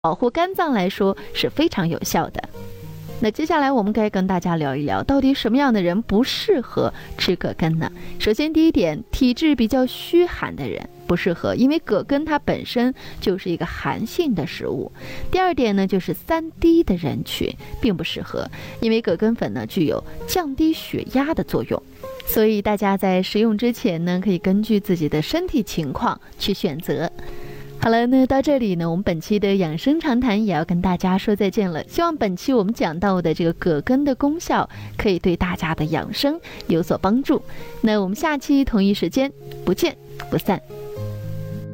保护肝脏来说是非常有效的。那接下来我们该跟大家聊一聊，到底什么样的人不适合吃葛根呢？首先第一点，体质比较虚寒的人不适合，因为葛根它本身就是一个寒性的食物。第二点呢，就是3低的人群并不适合，因为葛根粉呢具有降低血压的作用。所以大家在食用之前呢，可以根据自己的身体情况去选择。好了，那到这里呢，我们本期的养生常谈也要跟大家说再见了。希望本期我们讲到的这个葛根的功效，可以对大家的养生有所帮助。那我们下期同一时间不见不散。